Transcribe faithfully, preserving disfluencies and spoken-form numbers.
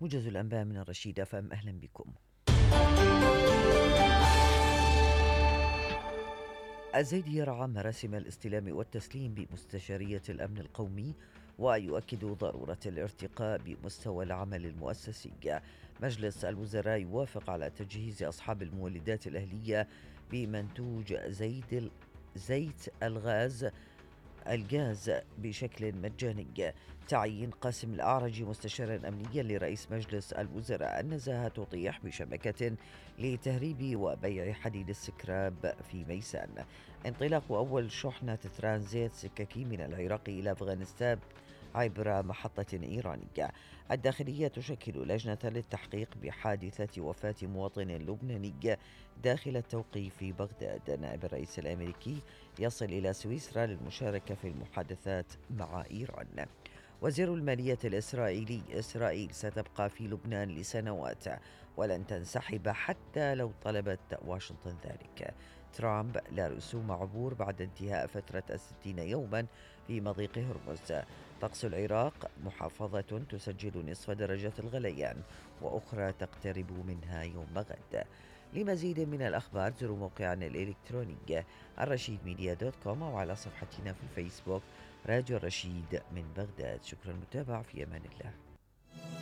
موجز الأنباء من الرشيد أف أم، أهلا بكم. الزيدي يرعى مراسم الاستلام والتسليم بمستشارية الأمن القومي ويؤكد ضرورة الارتقاء بمستوى العمل المؤسسي. مجلس الوزراء يوافق على تجهيز أصحاب المولدات الأهلية بمنتوج زيت زيت الغاز الغاز بشكل مجاني. تعيين قاسم الأعرج مستشارا أمنيا لرئيس مجلس الوزراء. النزاهة تطيح بشبكة لتهريب وبيع حديد السكراب في ميسان. انطلاق أول شحنة ترانزيت سككي من العراق إلى أفغانستان عبر محطة إيرانية. الداخلية تشكل لجنة للتحقيق بحادثة وفاة مواطن لبناني داخل التوقيف في بغداد. نائب الرئيس الأمريكي يصل إلى سويسرا للمشاركة في المحادثات مع إيران. وزير المالية الإسرائيلي: إسرائيل ستبقى في لبنان لسنوات ولن تنسحب حتى لو طلبت واشنطن ذلك. ترامب: لا رسوم عبور بعد انتهاء فترة الستين يوما في مضيق هرمز. طقس العراق: محافظة تسجل نصف درجة الغليان وأخرى تقترب منها يوم غد. لمزيد من الأخبار زوروا موقعنا الإلكتروني الرشيد ميديا دوت كوم أو على صفحتنا في الفيسبوك راديو الرشيد من بغداد. شكرا للمتابعة، في أمان الله.